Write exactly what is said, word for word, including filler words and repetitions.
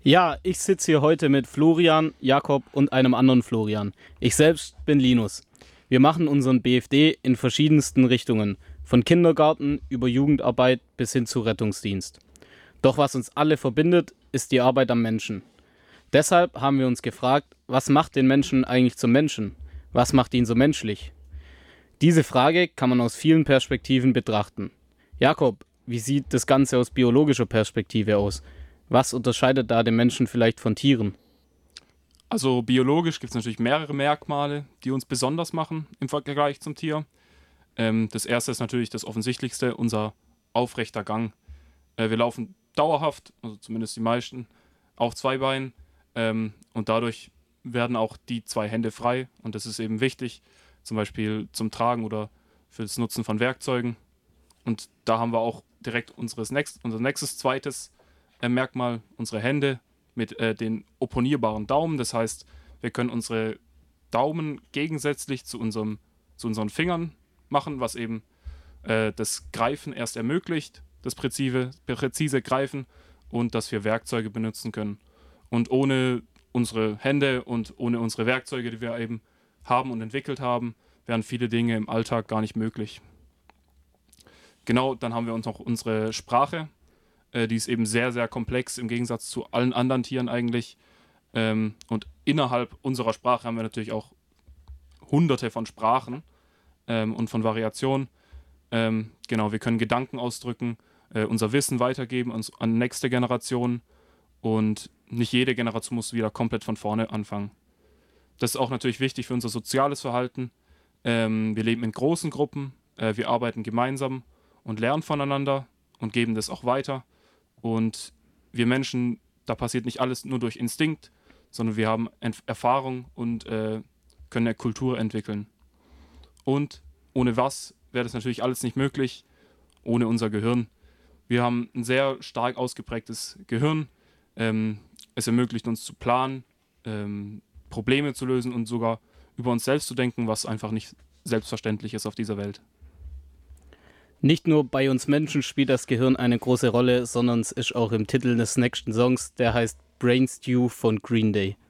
Ja, ich sitze hier heute mit Florian, Jakob und einem anderen Florian. Ich selbst bin Linus. Wir machen unseren B F D in verschiedensten Richtungen, von Kindergarten über Jugendarbeit bis hin zu Rettungsdienst. Doch was uns alle verbindet, ist die Arbeit am Menschen. Deshalb haben wir uns gefragt, was macht den Menschen eigentlich zum Menschen? Was macht ihn so menschlich? Diese Frage kann man aus vielen Perspektiven betrachten. Jakob, wie sieht das Ganze aus biologischer Perspektive aus? Was unterscheidet da den Menschen vielleicht von Tieren? Also biologisch gibt es natürlich mehrere Merkmale, die uns besonders machen im Vergleich zum Tier. Ähm, das erste ist natürlich das Offensichtlichste, unser aufrechter Gang. Äh, wir laufen dauerhaft, also zumindest die meisten, auf zwei Beinen ähm, und dadurch werden auch die zwei Hände frei und das ist eben wichtig, zum Beispiel zum Tragen oder für das Nutzen von Werkzeugen. Und da haben wir auch direkt unseres nächst, unser nächstes zweites äh, Merkmal, unsere Hände mit äh, den opponierbaren Daumen. Das heißt, wir können unsere Daumen gegensätzlich zu, unserem, zu unseren Fingern machen, was eben äh, das Greifen erst ermöglicht, das präzise, präzise Greifen und dass wir Werkzeuge benutzen können. Und ohne unsere Hände und ohne unsere Werkzeuge, die wir eben haben und entwickelt haben, wären viele Dinge im Alltag gar nicht möglich. Genau, dann haben wir uns noch unsere Sprache. Äh, die ist eben sehr, sehr komplex im Gegensatz zu allen anderen Tieren eigentlich. Ähm, und innerhalb unserer Sprache haben wir natürlich auch hunderte von Sprachen ähm, und von Variationen. Ähm, genau, wir können Gedanken ausdrücken, äh, unser Wissen weitergeben uns an nächste Generationen und nicht jede Generation muss wieder komplett von vorne anfangen. Das ist auch natürlich wichtig für unser soziales Verhalten. Ähm, wir leben in großen Gruppen, äh, wir arbeiten gemeinsam und lernen voneinander und geben das auch weiter. Und wir Menschen, da passiert nicht alles nur durch Instinkt, sondern wir haben Ent- Erfahrung und äh, können eine Kultur entwickeln. Und ohne was wäre das natürlich alles nicht möglich, ohne unser Gehirn. Wir haben ein sehr stark ausgeprägtes Gehirn. Ähm, es ermöglicht uns zu planen, ähm, Probleme zu lösen und sogar über uns selbst zu denken, was einfach nicht selbstverständlich ist auf dieser Welt. Nicht nur bei uns Menschen spielt das Gehirn eine große Rolle, sondern es ist auch im Titel des nächsten Songs, der heißt Brain Stew von Green Day.